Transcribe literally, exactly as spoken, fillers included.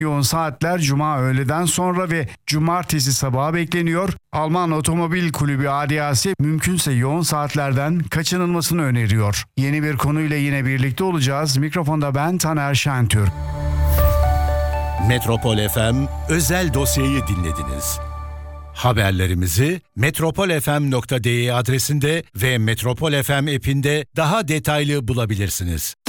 Yoğun saatler Cuma öğleden sonra ve Cumartesi sabaha bekleniyor. Alman Otomobil Kulübü A D A C mümkünse yoğun saatlerden kaçınılmasını öneriyor. Yeni bir konuyla yine birlikte olacağız. Mikrofonda ben Taner Şentürk. Metropol F M özel dosyayı dinlediniz. Haberlerimizi metropol f m nokta d e adresinde ve Metropol F M app'inde daha detaylı bulabilirsiniz.